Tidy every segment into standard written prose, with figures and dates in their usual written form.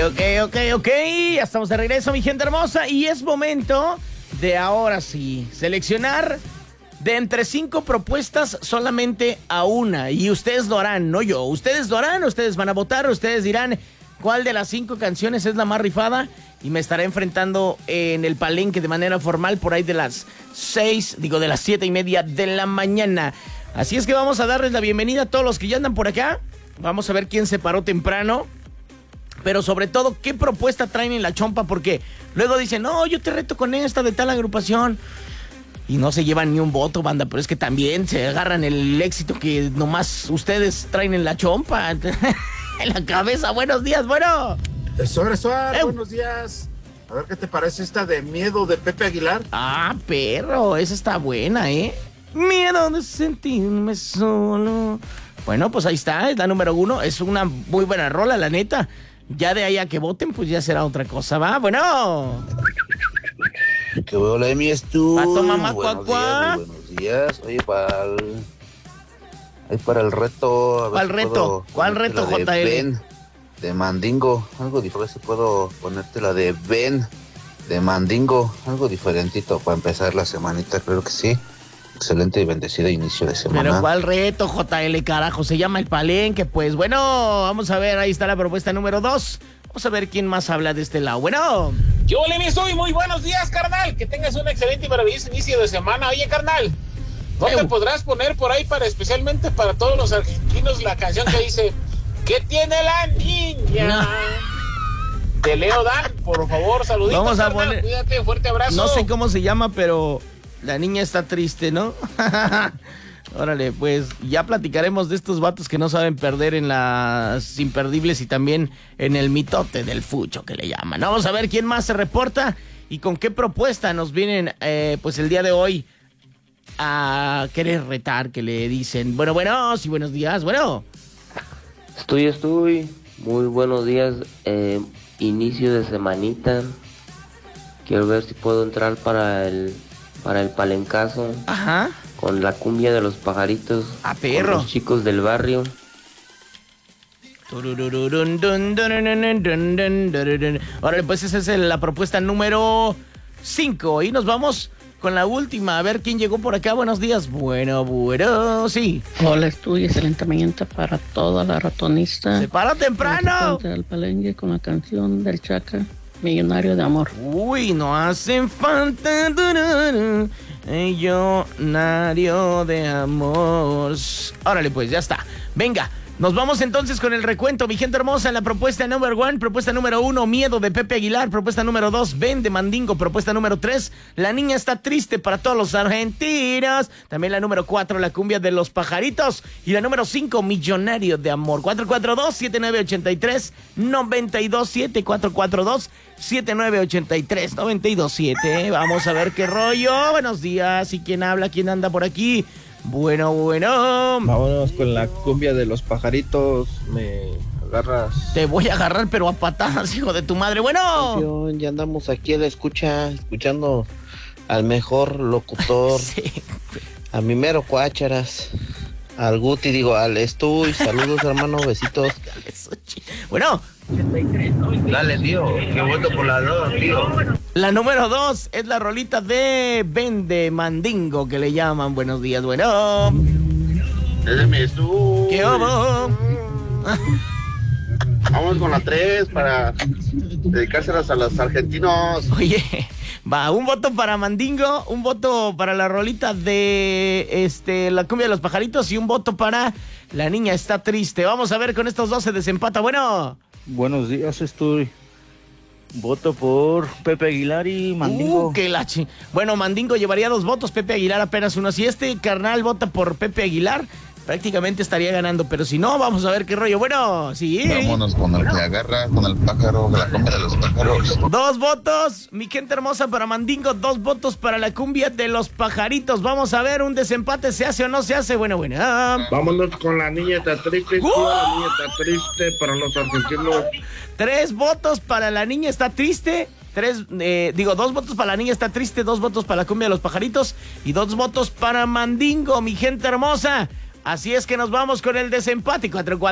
Ok. Ya estamos de regreso, mi gente hermosa. Y es momento de ahora sí seleccionar de entre 5 propuestas solamente a una. Y ustedes lo harán, no yo. Ustedes lo harán, ustedes van a votar, ustedes dirán cuál de las 5 canciones es la más rifada. Y me estaré enfrentando en el palenque de manera formal por ahí de las 7:30 de la mañana. Así es que vamos a darles la bienvenida a todos los que ya andan por acá. Vamos a ver quién se paró temprano. Pero sobre todo, ¿qué propuesta traen en la chompa? Porque luego dicen, no, yo te reto con esta de tal agrupación. Y no se llevan ni un voto, banda. Pero es que también se agarran el éxito que nomás ustedes traen en la chompa. En la cabeza. Buenos días, bueno. Eso, buenos días. A ver qué te parece esta de Miedo de Pepe Aguilar. Ah, perro, esa está buena, ¿eh? Miedo de sentirme solo. Bueno, pues ahí está, es la número 1. Es una muy buena rola, la neta. Ya de ahí a que voten, pues ya será otra cosa, ¿va? Bueno. Que hola, mi tú. Pato mamá cuacuá. Buenos días. Oye, para el reto. ¿Cuál reto? ¿Cuál reto, JL? Ben, de Mandingo. Algo diferente. Puedo ponerte la de Ben, de Mandingo. Algo diferentito para empezar la semanita, creo que sí. Excelente y bendecida inicio de semana. Pero ¿cuál reto, JL, carajo? Se llama el palenque, pues. Bueno, vamos a ver, ahí está la propuesta número 2. Vamos a ver quién más habla de este lado. Bueno. Yo, Levi, soy muy buenos días, carnal. Que tengas un excelente y maravilloso inicio de semana. Oye, carnal, ¿no te podrás poner por ahí especialmente para todos los argentinos la canción que dice ¿qué tiene la niña? No. De Leo Dan, por favor, saluditos. Vamos a carnal, poner... cuídate, fuerte abrazo. No sé cómo se llama, pero la niña está triste, ¿no? Órale, pues ya platicaremos de estos vatos que no saben perder en las imperdibles y también en el mitote del fucho que le llaman. Vamos a ver quién más se reporta y con qué propuesta nos vienen pues el día de hoy a querer retar, que le dicen. Bueno, sí, buenos días, bueno. Estoy. Muy buenos días, inicio de semanita. Quiero ver si puedo entrar para el palencazo. Ajá. Con la cumbia de los pajaritos. ¡A perro! Con los chicos del barrio. Ahora pues esa es la propuesta número 5. Y nos vamos con la última. A ver quién llegó por acá. Buenos días. Bueno, sí. Hola, excelente mañana para toda la ratonista. ¡Se paró temprano! El palenque con la canción del Chaca, Millonario de Amor. Uy, no hacen falta millonario de amor. Órale, pues, ya está. Venga, nos vamos entonces con el recuento, mi gente hermosa. La propuesta número 1, propuesta número 1, Miedo de Pepe Aguilar. Propuesta número 2, Ben de Mandingo. Propuesta número 3, La niña está triste para todos los argentinos. También la número 4, La cumbia de los pajaritos. Y la número 5, Millonario de Amor. 442-7983-927. 442-7983-927. Vamos a ver qué rollo. Buenos días. ¿Y quién habla? ¿Quién anda por aquí? Bueno. Vámonos con la cumbia de los pajaritos. Me agarras. Te voy a agarrar, pero a patadas, hijo de tu madre. Bueno. Ya andamos aquí a la escuchando al mejor locutor. Sí. A mi mero Cuácharas. Al Guti, al Estuy. Saludos, hermano, besitos. Bueno. Dale, tío, que voto por la 2, tío. La número 2 es la rolita de Ben de Mandingo, que le llaman. Buenos días, bueno. ¿Qué hubo? Vamos con la 3 para dedicárselas a los argentinos. Oye, va, un voto para Mandingo, un voto para la rolita de la cumbia de los pajaritos y un voto para La niña está triste. Vamos a ver, con estos dos se desempata. Bueno. Buenos días, voto por Pepe Aguilar y Mandingo. Bueno, Mandingo llevaría 2 votos, Pepe Aguilar apenas 1. Si este carnal vota por Pepe Aguilar, prácticamente estaría ganando, pero si no, vamos a ver qué rollo. Bueno, sí. Vámonos con el que agarra, con el pájaro, la cumbia de los pájaros. 2 votos, mi gente hermosa, para Mandingo, 2 votos para la cumbia de los pajaritos. Vamos a ver, un desempate, ¿se hace o no se hace? Bueno. Vámonos con La niña está triste. La niña está triste para los argentinos. 3 votos para La niña está triste. 2 votos para La niña está triste, 2 votos para la cumbia de los pajaritos y 2 votos para Mandingo, mi gente hermosa. Así es que nos vamos con el desempate,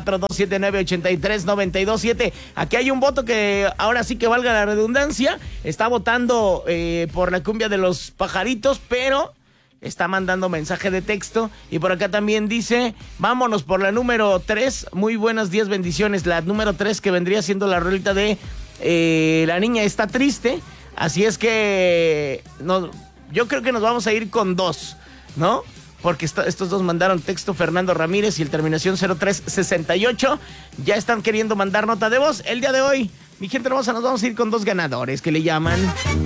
442798392.7. Aquí hay un voto que ahora sí que valga la redundancia, está votando por la cumbia de los pajaritos, pero está mandando mensaje de texto. Y por acá también dice, vámonos por la número 3, muy buenos días, bendiciones. La número 3 que vendría siendo la rolita de La Niña Está Triste. Así es que yo creo que nos vamos a ir con 2, ¿no? Porque estos dos mandaron texto, Fernando Ramírez y el terminación 0368. Ya están queriendo mandar nota de voz. El día de hoy, mi gente hermosa, nos vamos a ir con 2 ganadores que le llaman...